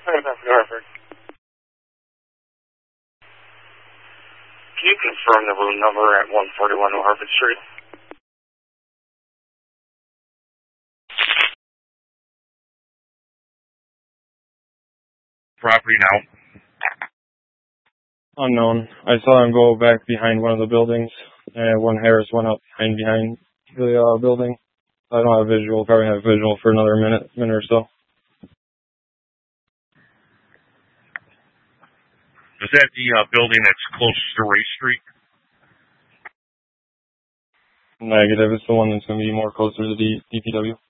Norfolk. Can you confirm the room number at 141 Harvard Street? Property now. Unknown. I saw him go back behind one of the buildings, and one Harris went up behind the building. I don't have visual. Probably have visual for another minute or so. Is that the building that's closest to Ray Street? Negative. It's the one that's going to be more closer to the DPW.